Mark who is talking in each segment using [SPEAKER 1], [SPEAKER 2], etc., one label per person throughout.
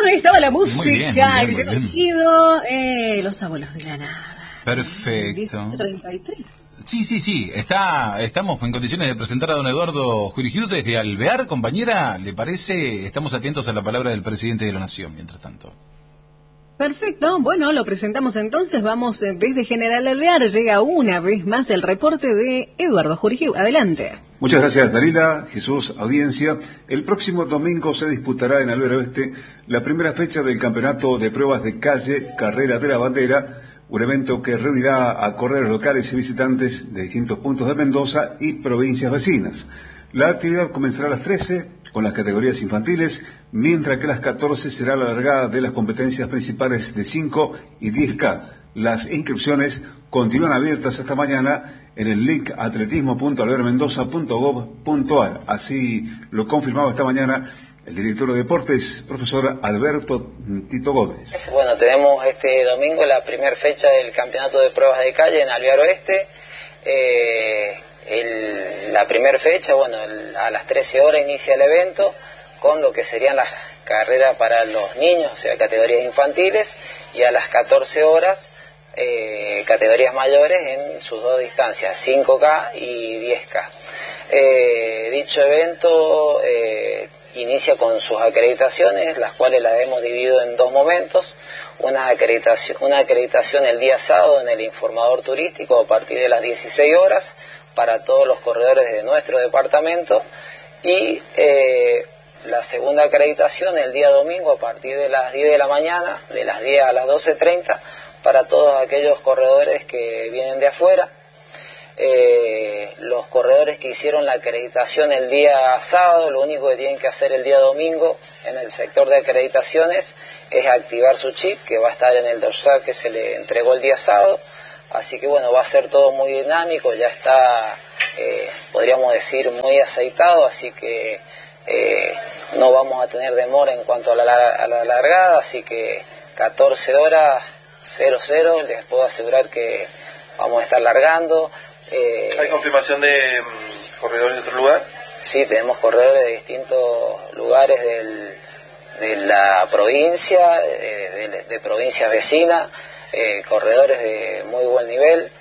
[SPEAKER 1] ahí estaba la
[SPEAKER 2] Muy bien,
[SPEAKER 1] música,
[SPEAKER 2] muy bien, muy
[SPEAKER 1] el
[SPEAKER 2] bien.
[SPEAKER 1] sonido, Los Abuelos de la Nada.
[SPEAKER 2] Perfecto.
[SPEAKER 1] 33.
[SPEAKER 2] Sí. Estamos en condiciones de presentar a don Eduardo Jurigiu desde Alvear, compañera. ¿Le parece? Estamos atentos a la palabra del presidente de la Nación, mientras tanto.
[SPEAKER 1] Perfecto, bueno, lo presentamos entonces, vamos desde General Alvear, llega una vez más el reporte de Eduardo Jurigiu, adelante.
[SPEAKER 3] Muchas gracias, Dalila, Jesús, audiencia. El próximo domingo se disputará en Alvear Oeste la primera fecha del Campeonato de Pruebas de Calle Carrera de la Bandera, un evento que reunirá a corredores locales y visitantes de distintos puntos de Mendoza y provincias vecinas. La actividad comenzará a las 13 con las categorías infantiles, mientras que a las 14 será la largada de las competencias principales de 5 y 10K. Las inscripciones continúan abiertas hasta mañana en el link atletismo.alvearmendoza.gov.ar. Así lo confirmaba esta mañana el director de deportes, profesor Alberto Tito Gómez.
[SPEAKER 4] Bueno, tenemos este domingo la primera fecha del campeonato de pruebas de calle en Alvear Oeste. La primera fecha, bueno, a las 13 horas inicia el evento con lo que serían las carreras para los niños, o sea, categorías infantiles, y a las 14 horas categorías mayores en sus dos distancias, 5K y 10K. Dicho evento inicia con sus acreditaciones, las cuales las hemos dividido en dos momentos. Una acreditación el día sábado en el informador turístico a partir de las 16 horas para todos los corredores de nuestro departamento, y la segunda acreditación el día domingo a partir de las 10 de la mañana, de las 10 a las 12:30, para todos aquellos corredores que vienen de afuera. Los corredores que hicieron la acreditación el día sábado, lo único que tienen que hacer el día domingo en el sector de acreditaciones es activar su chip, que va a estar en el dorsal que se le entregó el día sábado. Así que bueno, va a ser todo muy dinámico, ya está, podríamos decir, muy aceitado, así que no vamos a tener demora en cuanto a la largada, así que 14 horas, 00, les puedo asegurar que vamos a estar largando.
[SPEAKER 5] ¿Hay confirmación de corredores de otro lugar?
[SPEAKER 4] Sí, tenemos corredores de distintos lugares de la provincia, de provincias vecinas, corredores de muy buen nivel.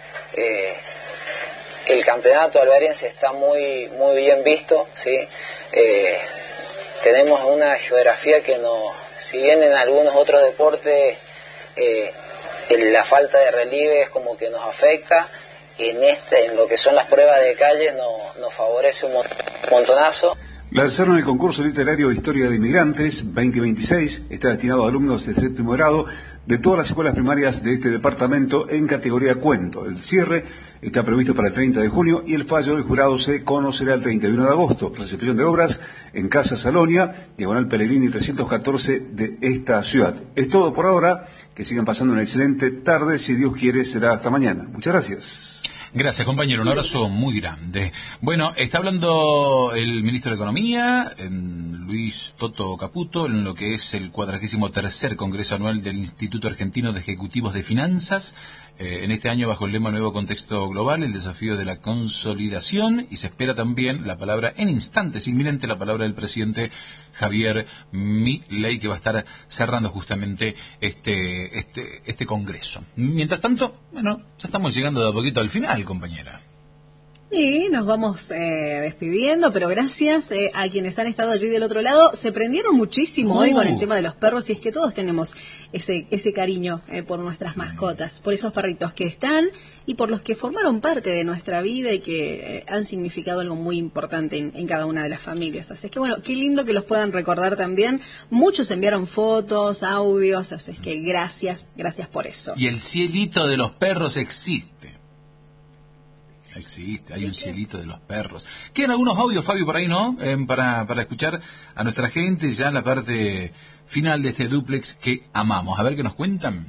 [SPEAKER 4] El campeonato alvearense está muy bien visto, ¿sí? Tenemos una geografía que si bien en algunos otros deportes la falta de relieve es como que nos afecta, en lo que son las pruebas de calle nos favorece un montonazo.
[SPEAKER 3] Lanzaron el concurso literario Historia de Inmigrantes 2026, está destinado a alumnos de séptimo grado de todas las escuelas primarias de este departamento en categoría cuento. El cierre está previsto para el 30 de junio y el fallo del jurado se conocerá el 31 de agosto. Recepción de obras en Casa Salonia, Diagonal Pellegrini 314 de esta ciudad. Es todo por ahora, que sigan pasando una excelente tarde, si Dios quiere será hasta mañana. Muchas gracias.
[SPEAKER 2] Gracias, compañero, un abrazo muy grande. Bueno, está hablando el ministro de Economía, Luis Toto Caputo, en lo que es el 43º Congreso Anual del Instituto Argentino de Ejecutivos de Finanzas, en este año bajo el lema Nuevo Contexto Global, el desafío de la consolidación, y se espera también la palabra, en instantes, inminente la palabra del presidente Javier Milei, que va a estar cerrando justamente este congreso. Mientras tanto, bueno, ya estamos llegando de a poquito al final, compañera.
[SPEAKER 1] Y nos vamos despidiendo, pero gracias a quienes han estado allí del otro lado. Se prendieron muchísimo hoy con el tema de los perros, y es que todos tenemos ese cariño por nuestras mascotas, por esos perritos que están y por los que formaron parte de nuestra vida y que han significado algo muy importante en cada una de las familias. Así es que bueno, qué lindo que los puedan recordar también. Muchos enviaron fotos, audios, así es que gracias por eso.
[SPEAKER 2] Y el cielito de los perros existe. Existe, hay un cielito de los perros. Quedan algunos audios, Fabio, por ahí, ¿no? Para escuchar a nuestra gente ya en la parte final de este dúplex que amamos. A ver qué nos cuentan.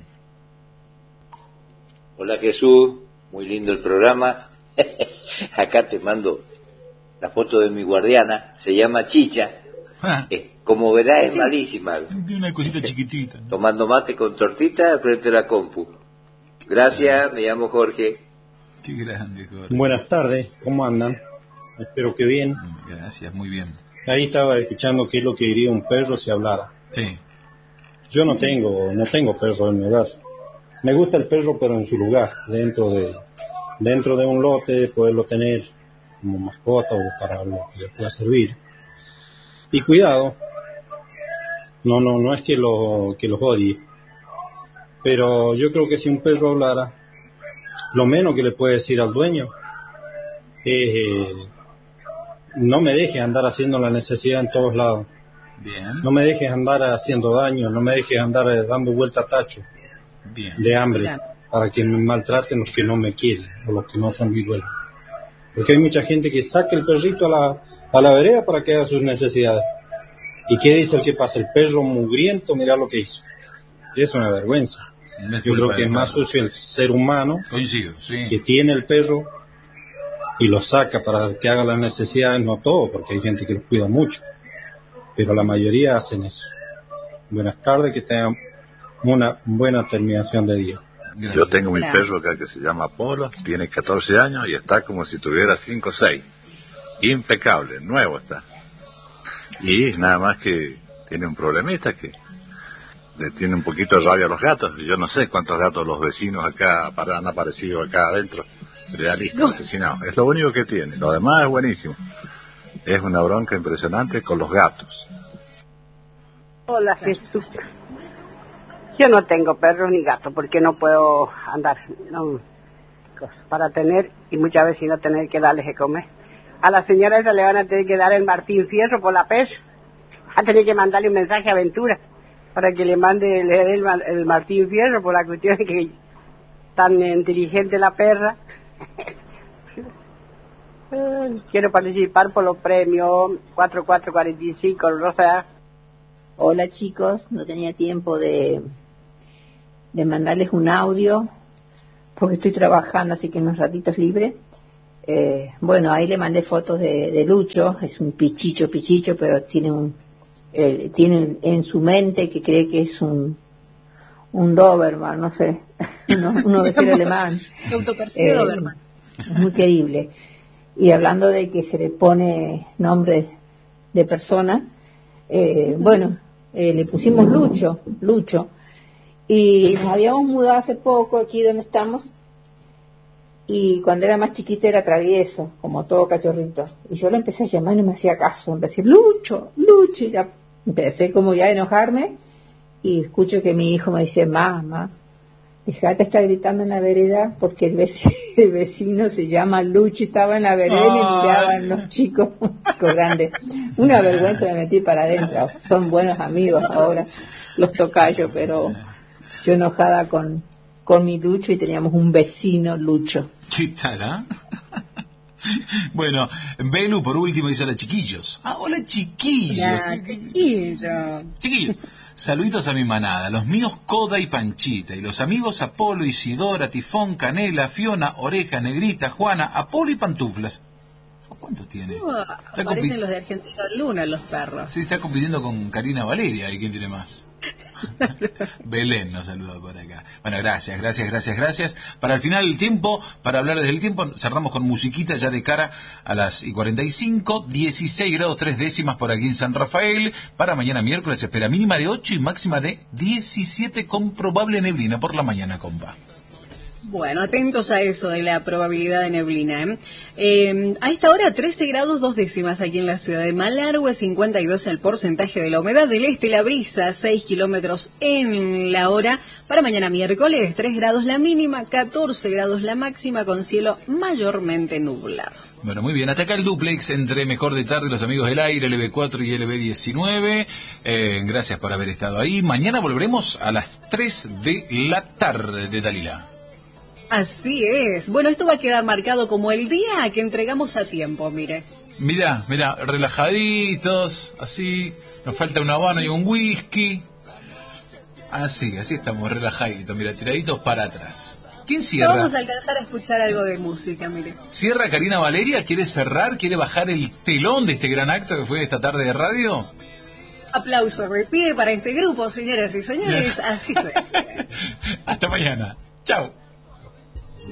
[SPEAKER 6] Hola, Jesús, muy lindo el programa. Acá te mando la foto de mi guardiana, se llama Chicha. Como verás, es malísima.
[SPEAKER 2] Tiene una cosita chiquitita, ¿no?
[SPEAKER 6] Tomando mate con tortita frente a la compu. Gracias, me llamo Jorge.
[SPEAKER 2] Qué grande, Jorge.
[SPEAKER 7] Buenas tardes, ¿cómo andan? Espero que bien.
[SPEAKER 2] Gracias, muy bien.
[SPEAKER 7] Ahí estaba escuchando qué es lo que diría un perro si hablara.
[SPEAKER 2] Sí.
[SPEAKER 7] Yo no tengo perro en mi casa. Me gusta el perro, pero en su lugar, dentro de un lote, poderlo tener como mascota o para lo que le pueda servir. Y cuidado, no es que los odie, pero yo creo que si un perro hablara, lo menos que le puede decir al dueño es no me dejes andar haciendo la necesidad en todos lados.
[SPEAKER 2] Bien.
[SPEAKER 7] No me dejes andar haciendo daño, no me dejes andar dando vuelta a tacho.
[SPEAKER 2] Bien.
[SPEAKER 7] De hambre,
[SPEAKER 1] Claro.
[SPEAKER 7] para que me maltraten los que no me quieren o los que no son mi dueño. Porque hay mucha gente que saca el perrito a la vereda para que haga sus necesidades. ¿Y qué dice el que pasa? El perro mugriento, mira lo que hizo. Es una vergüenza.
[SPEAKER 2] No es
[SPEAKER 7] Yo
[SPEAKER 2] culpa
[SPEAKER 7] creo que
[SPEAKER 2] del
[SPEAKER 7] es más
[SPEAKER 2] perro.
[SPEAKER 7] sucio el ser humano
[SPEAKER 2] Coincido, sí.
[SPEAKER 7] que tiene el perro y lo saca para que haga las necesidades, no todo, porque hay gente que los cuida mucho, pero la mayoría hacen eso. Buenas tardes, que tengan una buena terminación de día.
[SPEAKER 2] Gracias.
[SPEAKER 8] Yo tengo mi
[SPEAKER 1] Hola.
[SPEAKER 8] perro acá que se llama Polo, tiene 14 años y está como si tuviera 5 o 6. Impecable, nuevo está. Y nada más que tiene un problemita que le tiene un poquito de rabia a los gatos. Yo no sé cuántos gatos los vecinos acá han aparecido acá adentro, pero ya listo, asesinado. Es lo único que tiene, lo demás es buenísimo. Es una bronca impresionante con los gatos.
[SPEAKER 9] Hola Jesús. Yo no tengo perros ni gatos porque no puedo andar para tener y muchas veces no tener que darles de comer. A la señora esa le van a tener que dar el Martín Fierro por la pez. Va a tener que mandarle un mensaje a Aventura para que le dé el Martín Fierro por la cuestión de que tan inteligente la perra. Quiero participar por los premios 4445 Rosa.
[SPEAKER 10] Hola chicos, no tenía tiempo de mandarles un audio porque estoy trabajando, así que en unos ratitos libres. Bueno, ahí le mandé fotos de Lucho, es un pichicho, pero tiene en su mente que cree que es un Doberman, no sé, un ovejero alemán.
[SPEAKER 1] Se autopercibe Doberman.
[SPEAKER 10] Es muy querible. Y hablando de que se le pone nombre de persona, le pusimos Lucho, y nos habíamos mudado hace poco aquí donde estamos, y cuando era más chiquito era travieso, como todo cachorrito, y yo lo empecé a llamar y no me hacía caso, empecé Lucho, y ya empecé como ya a enojarme, y escucho que mi hijo me dice, mamá, dejate estar gritando en la vereda porque el vecino se llama Lucho y estaba en la vereda y me miraban los chicos, un chico grande. Una vergüenza, me metí para adentro. Son buenos amigos ahora, los tocayos, pero yo enojada con mi Lucho y teníamos un vecino Lucho.
[SPEAKER 2] ¿Qué tal, ah? Bueno, Belu por último dice hola chiquillos. Ah, hola chiquillos.
[SPEAKER 1] Ya, chiquillo.
[SPEAKER 2] Chiquillos, saluditos a mi manada, los míos Coda y Panchita, y los amigos Apolo, Isidora, Tifón, Canela, Fiona, Oreja, Negrita, Juana, Apolo y Pantuflas. ¿Cuántos tiene?
[SPEAKER 1] Parecen los de Argentina Luna, los perros.
[SPEAKER 2] Sí, está compitiendo con Karina Valeria, ¿y quién tiene más? Belén nos saluda por acá. Bueno, gracias. Para el final del tiempo, para hablar del tiempo, cerramos con musiquita ya de cara a las 45, 16 grados 3 décimas por aquí en San Rafael. Para mañana miércoles se espera mínima de 8 y máxima de 17 con probable neblina por la mañana, compa.
[SPEAKER 1] Bueno, atentos a eso de la probabilidad de neblina. A esta hora 13 grados 2 décimas aquí en la ciudad de Malargüe, 52 el porcentaje de la humedad del este, la brisa 6 kilómetros en la hora. Para mañana miércoles 3 grados la mínima, 14 grados la máxima con cielo mayormente nublado.
[SPEAKER 2] Bueno, muy bien, hasta acá el duplex entre Mejor de Tarde, los amigos del aire, LB4 y LB19. Gracias por haber estado ahí. Mañana volveremos a las 3 de la tarde, Dalila.
[SPEAKER 1] Así es. Bueno, esto va a quedar marcado como el día que entregamos a tiempo, mire.
[SPEAKER 2] Mirá, relajaditos, así, nos falta un habano y un whisky. Así estamos relajaditos, mira, tiraditos para atrás. ¿Quién cierra?
[SPEAKER 1] Vamos a alcanzar a escuchar algo de música, mire.
[SPEAKER 2] ¿Cierra Karina Valeria? ¿Quiere cerrar? ¿Quiere bajar el telón de este gran acto que fue esta tarde de radio?
[SPEAKER 1] Aplauso, repite para este grupo, señoras y señores. Así fue.
[SPEAKER 2] Hasta mañana. Chao.